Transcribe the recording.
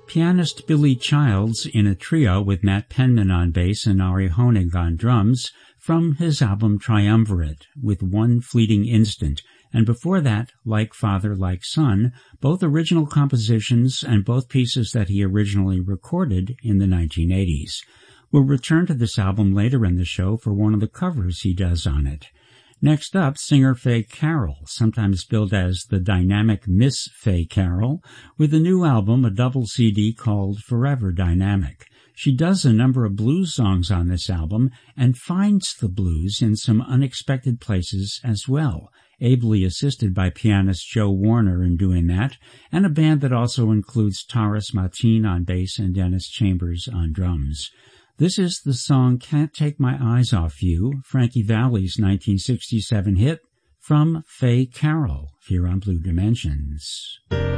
Pianist Billy Childs in a trio with Matt Penman on bass and Ari Honig on drums from his album Triumvirate with One Fleeting Instant, and before that, Like Father, Like Son, both original compositions and both pieces that he originally recorded in the 1980s. We'll return to this album later in the show for one of the covers he does on it. Next up, singer Faye Carroll, sometimes billed as the dynamic Miss Faye Carroll, with a new album, a double CD called Forever Dynamic. She does a number of blues songs on this album and finds the blues in some unexpected places as well, ably assisted by pianist Joe Warner in doing that, and a band that also includes Taras Matin on bass and Dennis Chambers on drums. This is the song Can't Take My Eyes Off You, Frankie Valli's 1967 hit, from Faye Carroll, here on Blue Dimensions.